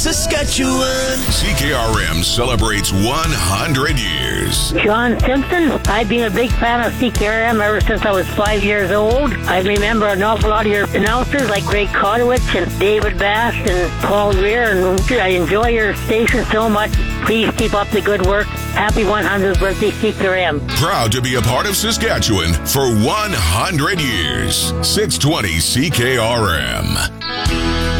Saskatchewan. CKRM celebrates 100 years. John Simpson. I've been a big fan of CKRM ever since I was 5 years old. I remember an awful lot of your announcers like Greg Kodowich and David Bass and Paul Greer, and I enjoy your station so much. Please keep up the good work. Happy 100th birthday, CKRM. Proud to be a part of Saskatchewan for 100 years. 620 CKRM.